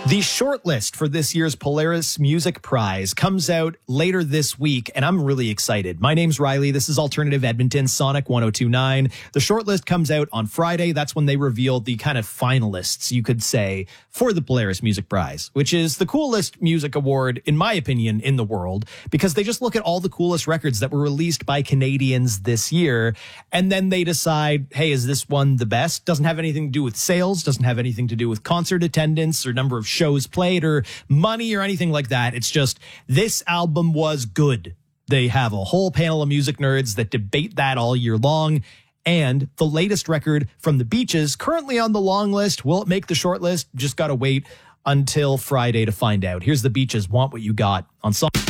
The shortlist for this year's Polaris Music Prize comes out later this week, and I'm really excited. My name's Riley. This is Alternative Edmonton, Sonic 102.9. The shortlist comes out on Friday. That's when they reveal the kind of finalists, you could say, for the Polaris Music Prize, which is the coolest music award, in my opinion, in the world, because they just look at all the coolest records that were released by Canadians this year, and then they decide, hey, is this one the best? Doesn't have anything to do with sales, doesn't have anything to do with concert attendance or number of shows played or money or anything like that. It's just, this album was good. They have a whole panel of music nerds that debate that all year long. And the latest record from the Beaches, currently on the long list. Will it make the short list? Just got to wait until Friday to find out. Here's the Beaches, Want What You Got on Song.